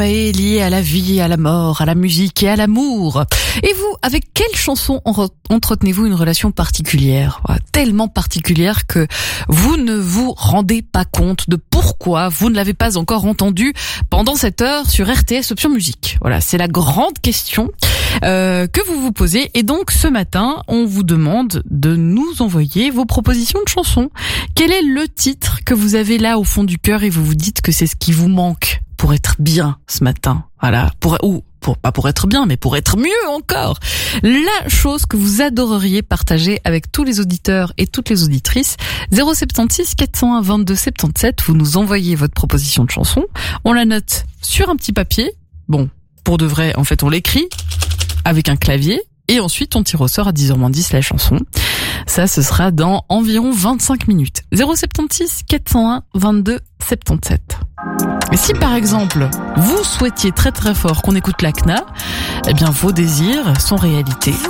est lié à la vie, à la mort, à la musique et à l'amour. Et vous, avec quelle chanson entretenez-vous une relation particulière ? Tellement particulière que vous ne vous rendez pas compte de pourquoi vous ne l'avez pas encore entendue pendant cette heure sur RTS Option Musique. Voilà, c'est la grande question que vous vous posez. Et donc ce matin, on vous demande de nous envoyer vos propositions de chansons. Quel est le titre que vous avez là au fond du cœur et vous vous dites que c'est ce qui vous manque pour être bien ce matin? Voilà, pas pour être bien, mais pour être mieux encore. La chose que vous adoreriez partager avec tous les auditeurs et toutes les auditrices. 076 401 22 77. Vous nous envoyez votre proposition de chanson. On la note sur un petit papier. Bon, pour de vrai, en fait, on l'écrit avec un clavier. Et ensuite, on tire au sort à 10h-10 la chanson. Ça, ce sera dans environ 25 minutes. 076 401 22 77. Et si par exemple, vous souhaitiez très très fort qu'on écoute la CNA, eh bien vos désirs sont réalité.